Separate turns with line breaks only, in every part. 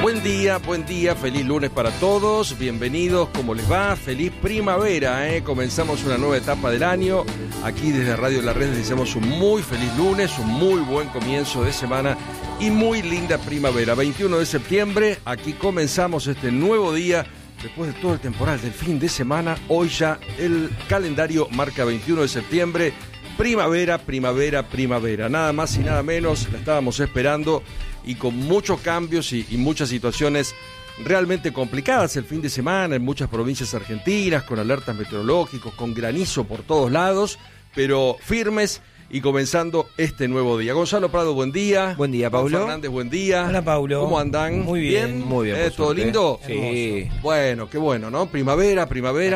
Buen día, feliz lunes para todos, bienvenidos, ¿cómo les va? Feliz primavera, comenzamos una nueva etapa del año, aquí desde Radio La Red les deseamos un muy feliz lunes, un muy buen comienzo de semana y muy linda primavera. 21 de septiembre, aquí comenzamos este nuevo día, después de todo el temporal del fin de semana, hoy ya el calendario marca 21 de septiembre, primavera, nada más y nada menos, la estábamos esperando. Y con muchos cambios y muchas situaciones realmente complicadas el fin de semana en muchas provincias argentinas, con alertas meteorológicos, con granizo por todos lados, pero firmes y comenzando este nuevo día. Gonzalo Prado, buen día.
Buen día, Paulo.
Fernández, buen día.
Hola, Paulo.
¿Cómo andan?
Muy bien. Muy bien.
¿Todo lindo?
Sí.
Bueno, qué bueno, ¿no? Primavera.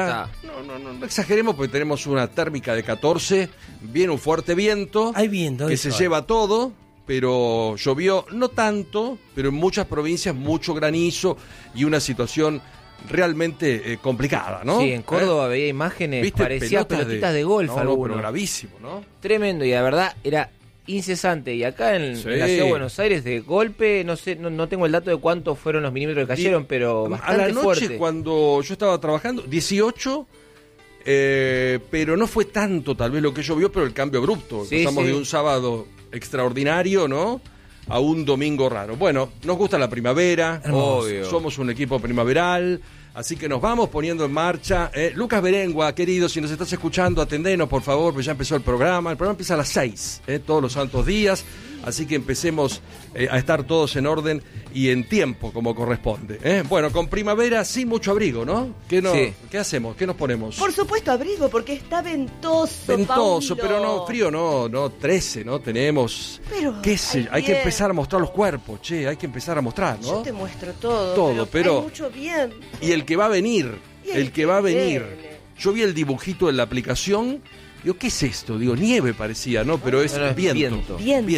No exageremos porque tenemos una térmica de 14, viene un fuerte viento.
Hay viento.
Que se lleva todo. Pero llovió, no tanto, pero en muchas provincias mucho granizo y una situación realmente complicada, ¿no?
Sí, en Córdoba veía imágenes,
¿viste?
Parecía pelotitas de golf alguno.
Pero gravísimo, ¿no?
Tremendo, y la verdad era incesante. Y acá en la ciudad de Buenos Aires, de golpe, no sé, no tengo el dato de cuántos fueron los milímetros que cayeron, pero bastante
a la noche,
fuerte.
Cuando yo estaba trabajando, 18... pero no fue tanto tal vez lo que llovió, pero el cambio abrupto.
Sí,
Pasamos de un sábado extraordinario, ¿no? A un domingo raro. Bueno, nos gusta la primavera, somos un equipo primaveral, así que nos vamos poniendo en marcha. Lucas Berengua, querido, si nos estás escuchando, atendenos por favor, pues ya empezó el programa. El programa empieza a las 6, todos los santos días, así que empecemos a estar todos en orden y en tiempo como corresponde. Bueno, con primavera sin mucho abrigo, ¿no? ¿Qué hacemos? ¿Qué nos ponemos?
Por supuesto abrigo, porque está ventoso,
Paulo. Pero no, frío no, 13, ¿no? Tenemos,
pero
qué sé, hay que empezar a mostrar los cuerpos, hay que empezar a mostrar, ¿no?
Yo te muestro todo,
pero
hay mucho viento.
Y el que va a venir, yo vi el dibujito en la aplicación. Digo, ¿qué es esto? Digo, nieve parecía, ¿no? Pero es viento.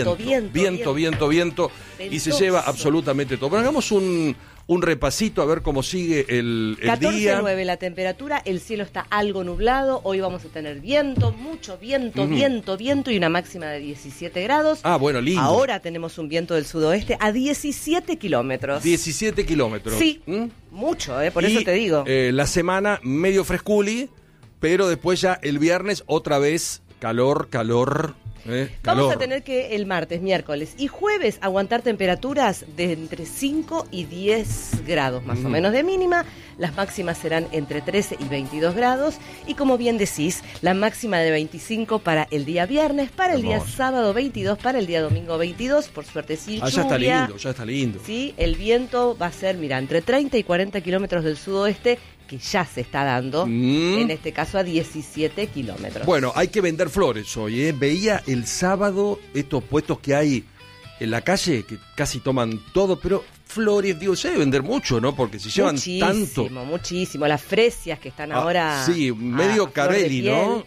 Viento. Y se lleva absolutamente todo. Bueno, hagamos un repasito a ver cómo sigue el
14,
día.
9 la temperatura, el cielo está algo nublado, hoy vamos a tener viento, mucho viento, viento y una máxima de 17 grados.
Ah, bueno, lindo.
Ahora tenemos un viento del sudoeste a 17 kilómetros.
17 kilómetros.
Sí, mucho, por eso te digo.
La semana medio fresculi, pero después ya el viernes otra vez calor.
Vamos a tener que el martes, miércoles y jueves aguantar temperaturas de entre 5 y 10 grados más o menos de mínima. Las máximas serán entre 13 y 22 grados. Y como bien decís, la máxima de 25 para el día viernes, para el día sábado 22, para el día domingo 22. Por suerte sí, lluvia.
Ya está lindo.
Sí, el viento va a ser, mira, entre 30 y 40 kilómetros del sudoeste, que ya se está dando, en este caso a 17 kilómetros.
Bueno, hay que vender flores hoy, Veía el sábado estos puestos que hay en la calle, que casi toman todo, pero flores, digo, se debe vender mucho, ¿no? Porque si llevan tanto...
Muchísimo, las fresias que están ahora...
Sí, medio Carelli, ¿no?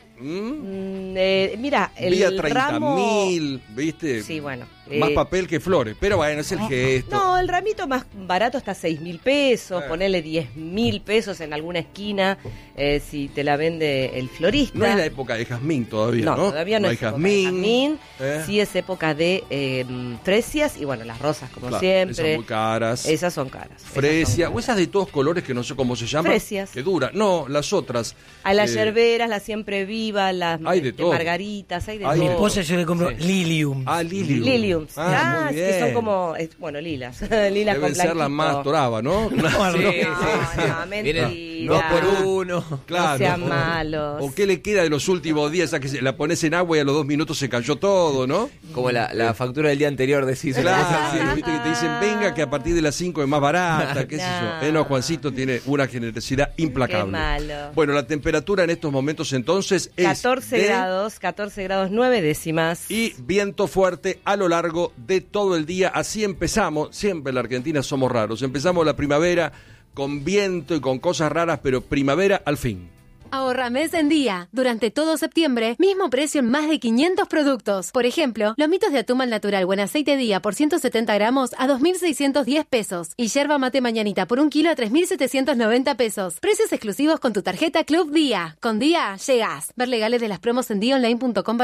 Mira, el
Vía 30.000,
ramo...
¿viste?
Sí, bueno.
Más papel que flores, pero bueno, es el gesto.
No, el ramito más barato está 6.000 pesos, ponele 10.000 pesos en alguna esquina, si te la vende el florista.
No es la época de jazmín todavía, ¿no?
No, todavía no es
jazmín.
Sí es época de fresias y bueno, las rosas como siempre.
Esas muy caras.
Esas son caras.
Fresia, o esas de todos colores que no sé cómo se llaman.
Fresias.
Que dura. No, las otras.
Hay las yerberas, las siempre vivas, las
de
margaritas, hay de todo.
Mi esposa yo le compro Lilium.
Lilium.
Ah,
muy
sí,
bien.
son como, lilas. Lilas con
deben ser las más torabas, ¿no?
No, mentira.
Dos por uno.
Claro.
No sean malos.
¿O qué le queda de los últimos días? Esa que la pones en agua y a los 2 minutos se cayó todo, ¿no?
Como la factura del día anterior, decís.
Claro, viste que te dicen, venga, que a partir de las 5 es más barata, qué sé yo. No, Juancito tiene una generosidad implacable.
Qué malo.
Bueno, la temperatura en estos momentos entonces es
14 grados 9 décimas.
Y viento fuerte a lo largo de todo el día. Así empezamos, siempre en la Argentina somos raros. Empezamos la primavera con viento y con cosas raras, pero primavera al fin.
Ahorra mes en día. Durante todo septiembre, mismo precio en más de 500 productos. Por ejemplo, lomitos de atún al natural o en aceite día por 170 gramos a 2.610 pesos. Y yerba mate mañanita por 1 kilo a 3.790 pesos. Precios exclusivos con tu tarjeta Club Día. Con Día, llegás. Ver legales de las promos en diaonline.com.